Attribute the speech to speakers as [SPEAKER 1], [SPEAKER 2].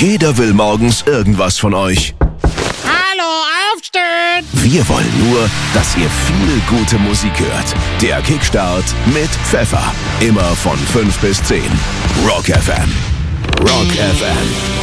[SPEAKER 1] Jeder will morgens irgendwas von euch.
[SPEAKER 2] Hallo, aufstehen!
[SPEAKER 1] Wir wollen nur, dass ihr viel gute Musik hört. Der Kickstart mit Pfeffer. Immer von 5 bis 10. Rock FM. Rock FM.